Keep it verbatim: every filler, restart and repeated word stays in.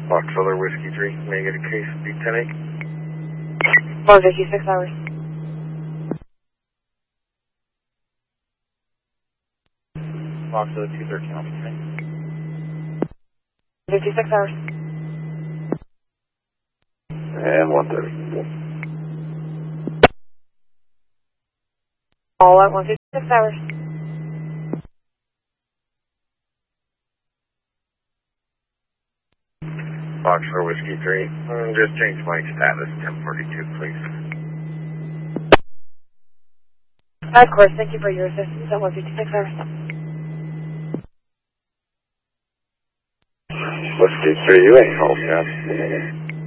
Foxtrot Whiskey three, may I get a case of D ten eight? one fifty-six hours. Foxtrot two thirteen, I'll be ten. fifty-six hours. And one thirty. All at one fifty-six hours. Foxtrot Whiskey three, um, just change my status, ten forty-two, please. Of course, thank you for your assistance at one fifty-six hours. Whiskey three, you ain't home yet.